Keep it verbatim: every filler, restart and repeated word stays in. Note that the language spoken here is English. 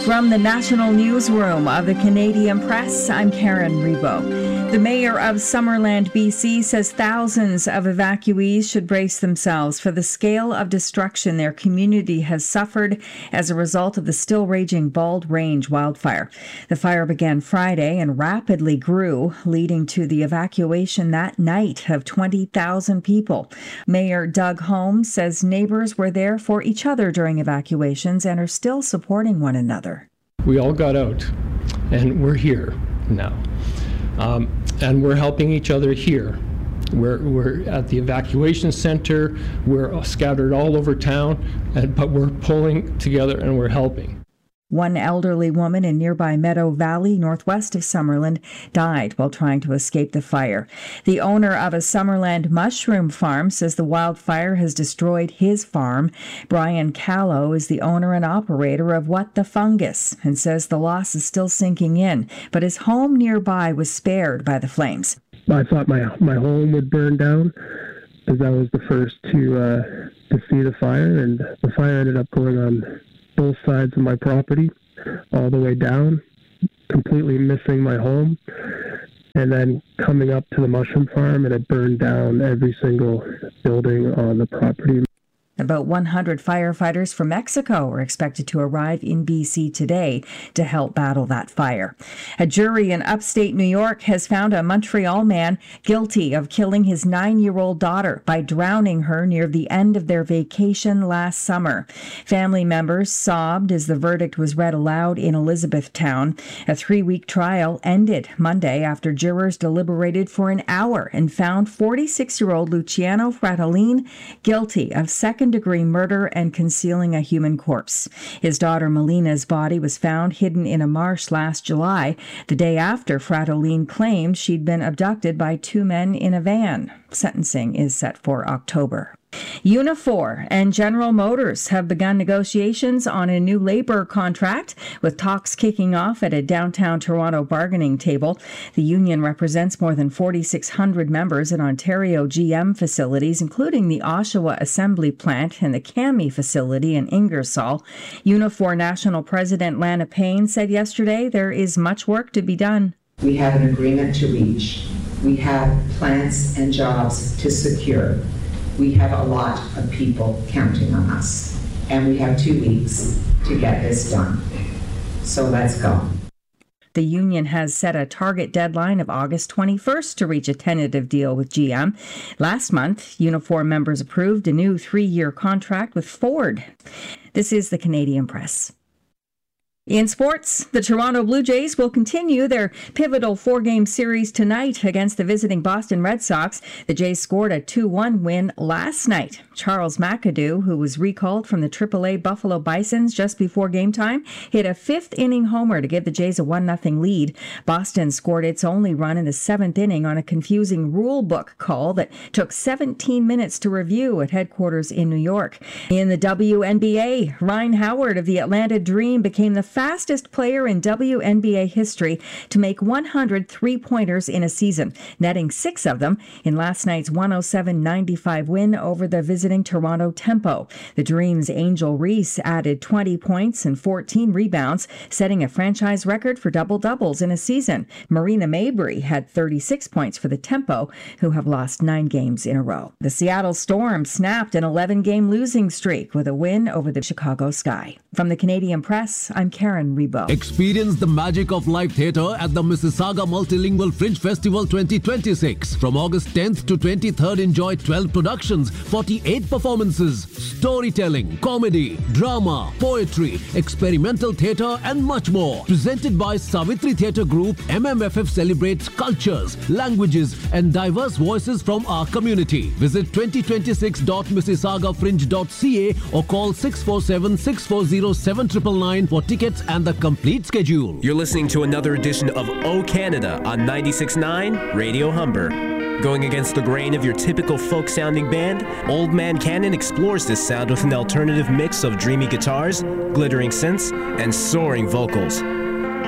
From the National Newsroom of the Canadian Press, I'm Karen Rebo. The mayor of Summerland, B C, says thousands of evacuees should brace themselves for the scale of destruction their community has suffered as a result of the still raging Bald Range wildfire. The fire began Friday and rapidly grew, leading to the evacuation that night of twenty thousand people. Mayor Doug Holmes says neighbors were there for each other during evacuations and are still supporting one another. We all got out, and we're here now. Um, and we're helping each other here. We're, we're at the evacuation center, we're scattered all over town, and, but we're pulling together and we're helping. One elderly woman in nearby Meadow Valley, northwest of Summerland, died while trying to escape the fire. The owner of a Summerland mushroom farm says the wildfire has destroyed his farm. Brian Callow is the owner and operator of What the Fungus and says the loss is still sinking in, but his home nearby was spared by the flames. I thought my my home would burn down as I was the first to uh, to see the fire, and the fire ended up going on both sides of my property, all the way down, completely missing my home, and then coming up to the mushroom farm, and it burned down every single building on the property. About one hundred firefighters from Mexico are expected to arrive in B C today to help battle that fire. A jury in upstate New York has found a Montreal man guilty of killing his nine-year-old daughter by drowning her near the end of their vacation last summer. Family members sobbed as the verdict was read aloud in Elizabethtown. A three-week trial ended Monday after jurors deliberated for an hour and found forty-six-year-old Luciano Fratellin guilty of second degree murder and concealing a human corpse. His daughter Melina's body was found hidden in a marsh last July, the day after Fratellin claimed she'd been abducted by two men in a van. Sentencing is set for October. Unifor and General Motors have begun negotiations on a new labor contract, with talks kicking off at a downtown Toronto bargaining table. The union represents more than forty-six hundred members in Ontario G M facilities, including the Oshawa Assembly Plant and the CAMI facility in Ingersoll. Unifor National President Lana Payne said yesterday there is much work to be done. We have an agreement to reach. We have plants and jobs to secure. We have a lot of people counting on us, and we have two weeks to get this done. So let's go. The union has set a target deadline of August twenty-first to reach a tentative deal with G M. Last month, Unifor members approved a new three-year contract with Ford. This is the Canadian Press. In sports, the Toronto Blue Jays will continue their pivotal four-game series tonight against the visiting Boston Red Sox. The Jays scored a two one win last night. Charles McAdoo, who was recalled from the triple A Buffalo Bisons just before game time, hit a fifth-inning homer to give the Jays a one nothing lead. Boston scored its only run in the seventh inning on a confusing rule book call that took seventeen minutes to review at headquarters in New York. In the W N B A, Ryan Howard of the Atlanta Dream became the fastest player in W N B A history to make one hundred three-pointers in a season, netting six of them in last night's one oh seven ninety-five win over the visiting Toronto Tempo. The Dream's Angel Reese added twenty points and fourteen rebounds, setting a franchise record for double-doubles in a season. Marina Mabrey had thirty-six points for the Tempo, who have lost nine games in a row. The Seattle Storm snapped an eleven-game losing streak with a win over the Chicago Sky. From the Canadian Press, I'm Karen Rebo. Experience the magic of live theatre at the Mississauga Multilingual Fringe Festival twenty twenty-six. From August tenth to twenty-third, enjoy twelve productions, forty-eight performances, storytelling, comedy, drama, poetry, experimental theatre and much more. Presented by Savitri Theatre Group, M M F F celebrates cultures, languages and diverse voices from our community. Visit twenty twenty-six dot mississauga fringe dot c a or call six four seven, six four zero, seven nine nine nine for tickets and the complete schedule. You're listening to another edition of O Canada on ninety-six point nine Radio Humber. Going against the grain of your typical folk-sounding band, Old Man Cannon explores this sound with an alternative mix of dreamy guitars, glittering synths, and soaring vocals.